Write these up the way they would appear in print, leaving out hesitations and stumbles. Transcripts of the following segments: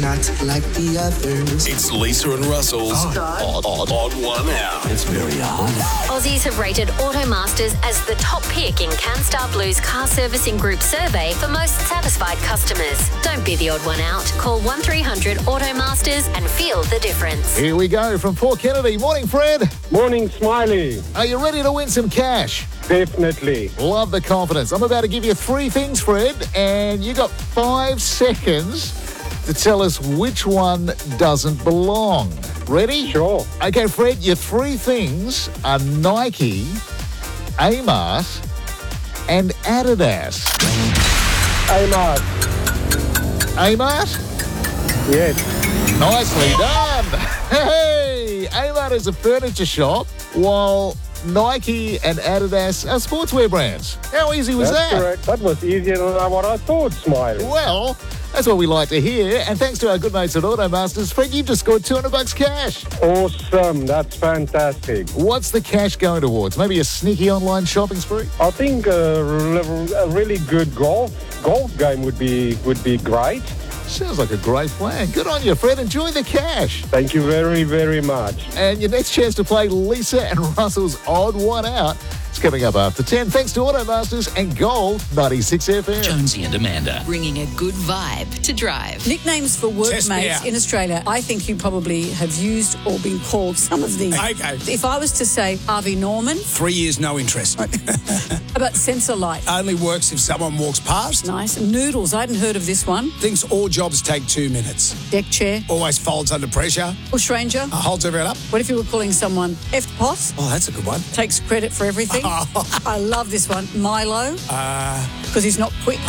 Not like the others. It's Lisa and Russell's Odd 1 Hour. It's very odd. Aussies have rated Automasters as the top pick in CanStar Blue's car servicing group survey for most satisfied customers. Don't be the odd one out. Call 1300 Automasters and feel the difference. Here we go from Port Kennedy. Morning, Fred. Morning, Smiley. Are you ready to win some cash? Definitely. Love the confidence. I'm about to give you 3 things, Fred, and you got 5 seconds to tell us which one doesn't belong. Ready? Sure. Okay, Fred, your 3 things are Nike, Amart, and Adidas. Amart. Amart? Yes. Nicely done. Hey, Amart is a furniture shop, while Nike and Adidas are sportswear brands. How easy was That's that? correct. That was easier than what I thought, Smiley. Well, that's what we like to hear. And thanks to our good mates at Automasters, Fred, you've just scored $200 cash. Awesome. That's fantastic. What's the cash going towards? Maybe a sneaky online shopping spree? I think a really good golf game would be great. Sounds like a great plan. Good on you, Fred. Enjoy the cash. Thank you very, very much. And your next chance to play Lisa and Russell's Odd One Out is coming up after 10. Thanks to Automasters and Gold 96 FM. Jonesy and Amanda. Bringing a good vibe to drive. Nicknames for workmates in Australia. I think you probably have used or been called some of these. Okay. If I was to say Harvey Norman. 3 years, no interest. How about sensor light? Only works if someone walks past. Nice. Noodles. I hadn't heard of this one. Thinks all jobs take 2 minutes. Deck chair. Always folds under pressure. Bushranger. Holds everyone up. What if you were calling someone F-Pot? Oh, that's a good one. Takes credit for everything. I love this one. Milo. Because he's not quick.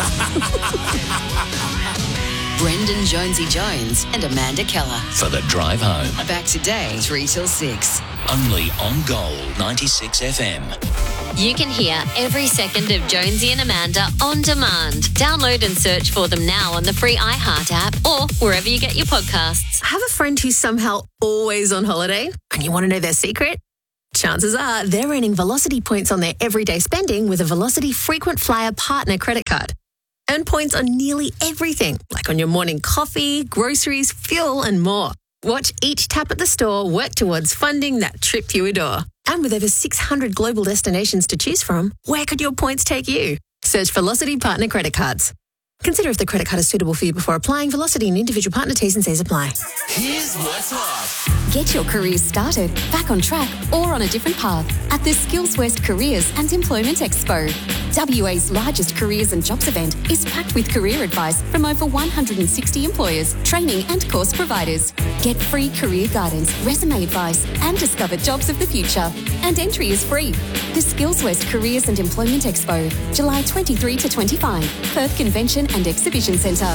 Brendan Jonesy Jones and Amanda Keller. For the drive home. Back today, 3 till 6. Only on Gold 96 FM. You can hear every second of Jonesy and Amanda on demand. Download and search for them now on the free iHeart app or wherever you get your podcasts. Have a friend who's somehow always on holiday and you want to know their secret? Chances are they're earning Velocity points on their everyday spending with a Velocity Frequent Flyer Partner credit card. Earn points on nearly everything, like on your morning coffee, groceries, fuel and more. Watch each tap at the store work towards funding that trip you adore. And with over 600 global destinations to choose from, where could your points take you? Search Velocity Partner Credit Cards. Consider if the credit card is suitable for you before applying. Velocity and individual partner T's and C's apply. Here's what's up. Get your career started, back on track, or on a different path at the Skills West Careers and Employment Expo. WA's largest careers and jobs event is packed with career advice from over 160 employers, training and course providers. Get free career guidance, resume advice, and discover jobs of the future. And entry is free. The Skills West Careers and Employment Expo, July 23 to 25, Perth Convention and Exhibition Centre.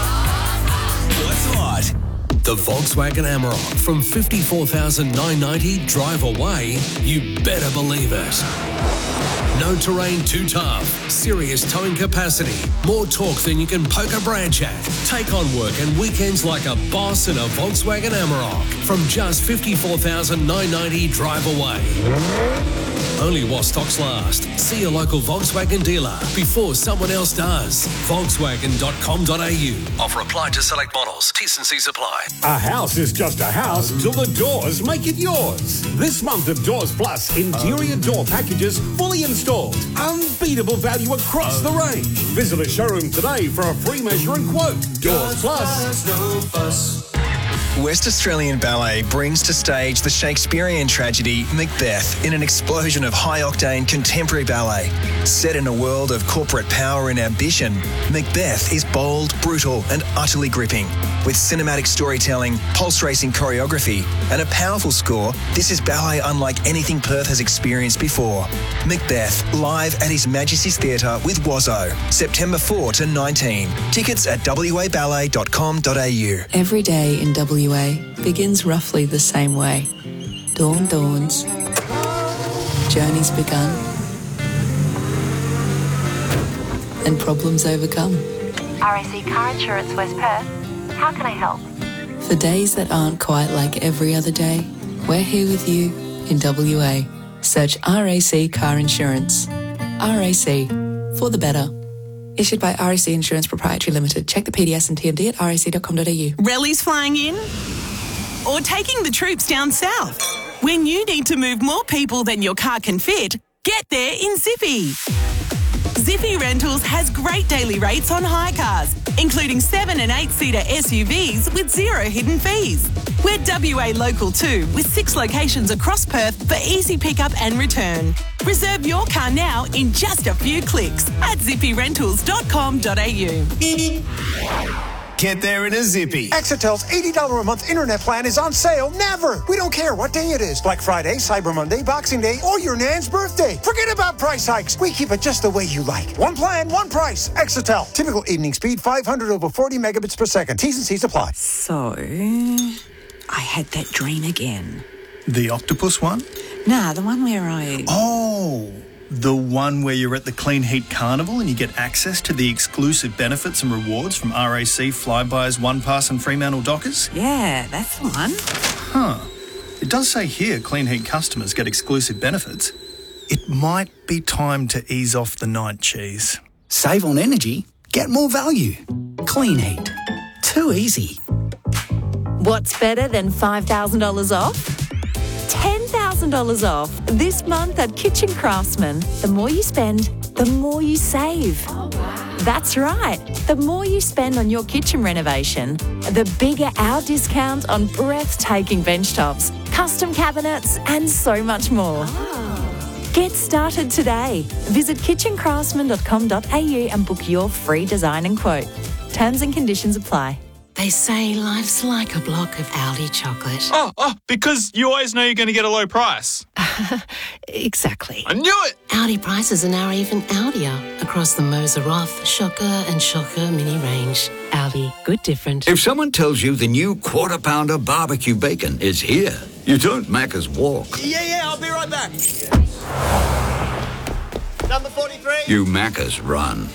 What's hot? The Volkswagen Amarok from $54,990 drive away. You better believe it. No terrain too tough. Serious towing capacity. More torque than you can poke a branch at. Take on work and weekends like a boss in a Volkswagen Amarok from just $54,990 drive away. Only while stocks last. See your local Volkswagen dealer before someone else does. Volkswagen.com.au. Offer applied to select models. T&Cs apply. A house is just a house till the doors make it yours. This month of Doors Plus interior door packages fully installed. Unbeatable value across the range. Visit a showroom today for a free measure and quote. Doors Plus. West Australian Ballet brings to stage the Shakespearean tragedy Macbeth in an explosion of high-octane contemporary ballet. Set in a world of corporate power and ambition, Macbeth is bold, brutal and utterly gripping. With cinematic storytelling, pulse-racing choreography and a powerful score, this is ballet unlike anything Perth has experienced before. Macbeth, live at His Majesty's Theatre with Wazzo, September 4 to 19. Tickets at waballet.com.au. Every day in WA begins roughly the same way. Dawn dawns, journey's begun, and problems overcome. RAC Car Insurance West Perth. How can I help? For days that aren't quite like every other day, we're here with you in WA. Search RAC Car Insurance. RAC, for the better. Issued by RAC Insurance Proprietary Limited. Check the PDS and TMD at rac.com.au. Rallies flying in? Or taking the troops down south? When you need to move more people than your car can fit, get there in Zippy. Zippy Rentals has great daily rates on hire cars, including 7 and 8-seater SUVs with zero hidden fees. We're WA local too, with 6 locations across Perth for easy pickup and return. Reserve your car now in just a few clicks at zippyrentals.com.au. Get there in a Zippy. Exetel's $80 a month internet plan is on sale. Never. We don't care what day it is. Black Friday, Cyber Monday, Boxing Day, or your nan's birthday. Forget about price hikes. We keep it just the way you like. One plan, one price. Exetel. Typical evening speed, 500 over 40 megabits per second. T's and C's apply. So, I had that dream again. The octopus one? Nah, the one where I... Oh, the one where you're at the Clean Heat Carnival and you get access to the exclusive benefits and rewards from RAC, Flybuys, OnePass and Fremantle Dockers? Yeah, that's the one. Huh. It does say here Clean Heat customers get exclusive benefits. It might be time to ease off the night cheese. Save on energy, get more value. Clean Heat. Too easy. What's better than $5,000 off? $10,000 off this month at Kitchen Craftsman. The more you spend, the more you save. Oh, wow. That's right. The more you spend on your kitchen renovation, the bigger our discount on breathtaking bench tops, custom cabinets, and so much more. Oh. Get started today. Visit kitchencraftsman.com.au and book your free design and quote. Terms and conditions apply. They say life's like a block of Aldi chocolate. Oh, because you always know you're going to get a low price. Exactly. I knew it! Aldi prices are now even Aldier across the Moser Roth, Shocker and Shocker mini range. Aldi, good different. If someone tells you the new Quarter Pounder barbecue bacon is here, you don't Macca's walk. Yeah, I'll be right back. Number 43. You Macca's run.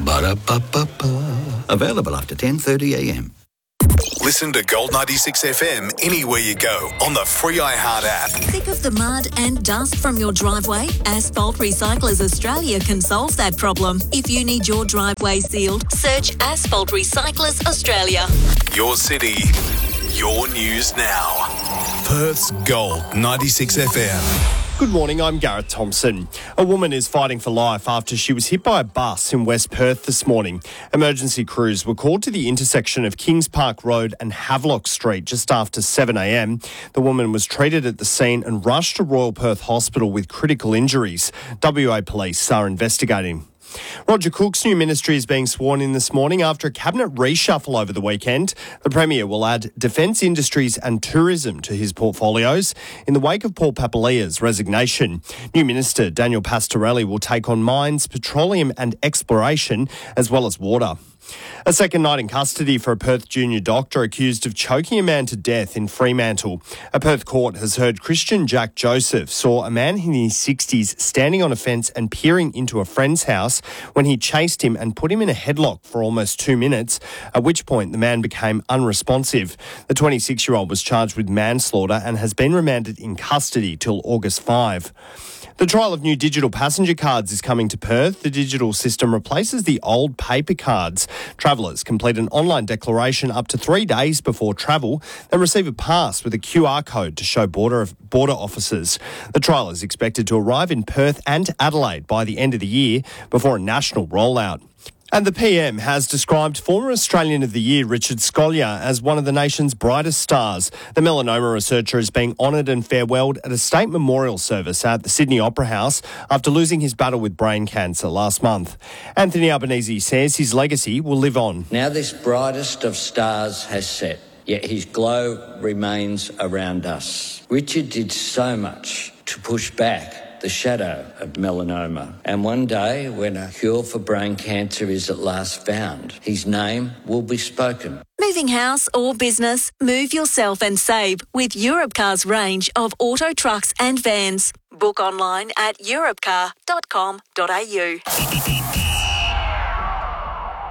Ba-da-ba-ba-ba. Available after 10:30am. Listen to Gold 96 FM anywhere you go on the free iHeart app. Sick of the mud and dust from your driveway? Asphalt Recyclers Australia can solve that problem. If you need your driveway sealed, search Asphalt Recyclers Australia. Your city, your news now. Perth's Gold 96 FM. Good morning, I'm Gareth Thompson. A woman is fighting for life after she was hit by a bus in West Perth this morning. Emergency crews were called to the intersection of Kings Park Road and Havelock Street just after 7am. The woman was treated at the scene and rushed to Royal Perth Hospital with critical injuries. WA Police are investigating. Roger Cook's new ministry is being sworn in this morning after a cabinet reshuffle over the weekend. The Premier will add defence industries and tourism to his portfolios in the wake of Paul Papalia's resignation. New Minister Daniel Pastorelli will take on mines, petroleum and exploration, as well as water. A second night in custody for a Perth junior doctor accused of choking a man to death in Fremantle. A Perth court has heard Christian Jack Joseph saw a man in his 60s standing on a fence and peering into a friend's house when he chased him and put him in a headlock for almost 2 minutes, at which point the man became unresponsive. The 26-year-old was charged with manslaughter and has been remanded in custody till August 5. The trial of new digital passenger cards is coming to Perth. The digital system replaces the old paper cards. Travellers complete an online declaration up to 3 days before travel. They receive a pass with a QR code to show border officers. The trial is expected to arrive in Perth and Adelaide by the end of the year before a national rollout. And the PM has described former Australian of the Year Richard Scolyer as one of the nation's brightest stars. The melanoma researcher is being honoured and farewelled at a state memorial service at the Sydney Opera House after losing his battle with brain cancer last month. Anthony Albanese says his legacy will live on. Now this brightest of stars has set, yet his glow remains around us. Richard did so much to push back the shadow of melanoma. And one day, when a cure for brain cancer is at last found, his name will be spoken. Moving house or business, move yourself and save with Europcar's range of auto trucks and vans. Book online at europcar.com.au.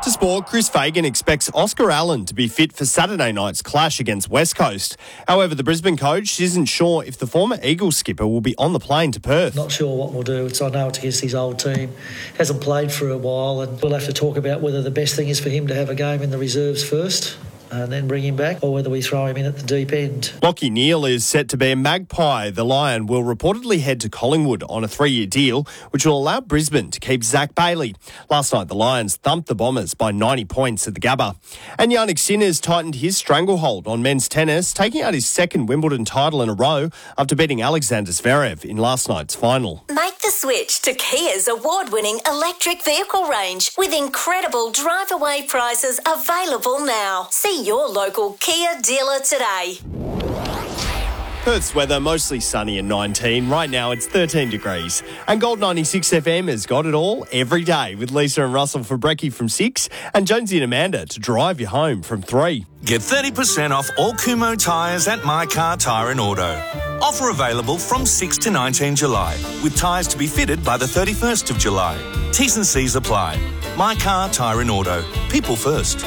To sport, Chris Fagan expects Oscar Allen to be fit for Saturday night's clash against West Coast. However, the Brisbane coach isn't sure if the former Eagles skipper will be on the plane to Perth. Not sure what we'll do. I know it's against his old team. Hasn't played for a while, and we'll have to talk about whether the best thing is for him to have a game in the reserves first and then bring him back, or whether we throw him in at the deep end. Lachie Neale is set to be a Magpie. The Lion will reportedly head to Collingwood on a 3-year deal, which will allow Brisbane to keep Zach Bailey. Last night, the Lions thumped the Bombers by 90 points at the Gabba. And Yannick Sinner's tightened his stranglehold on men's tennis, taking out his second Wimbledon title in a row after beating Alexander Zverev in last night's final. Make the switch to Kia's award-winning electric vehicle range with incredible drive-away prices available now. See your local Kia dealer today. Perth's weather mostly sunny and 19. Right now it's 13 degrees. And Gold 96 FM has got it all every day with Lisa and Russell for brekkie from 6 and Jonesy and Amanda to drive you home from 3. Get 30% off all Kumho tyres at My Car Tyre and Auto. Offer available from 6 to 19 July, with tyres to be fitted by the 31st of July. T's and C's apply. My Car Tyre and Auto. People first.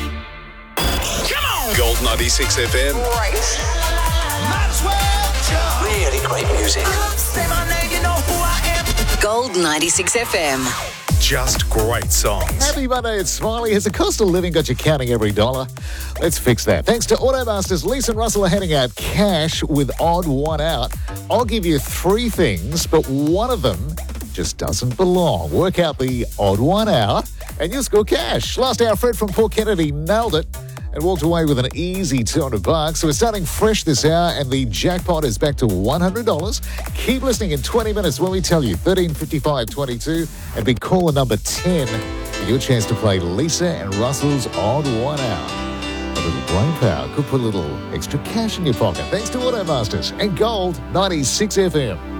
Gold 96 FM. Really great music. Gold 96 FM. Just great songs. Happy Monday, it's Smiley. Has the cost of living got you counting every dollar? Let's fix that. Thanks to Automasters, Lisa and Russell are handing out cash with odd one out. I'll give you 3 things, but one of them just doesn't belong. Work out the odd one out and you'll score cash. Last hour, Fred from Port Kennedy nailed it and walked away with an easy $200. So we're starting fresh this hour, and the jackpot is back to $100. Keep listening in 20 minutes when we tell you 135522 and be caller number 10 for your chance to play Lisa and Russell's Odd One Out. A little brain power could put a little extra cash in your pocket. Thanks to Automasters and Gold 96 FM.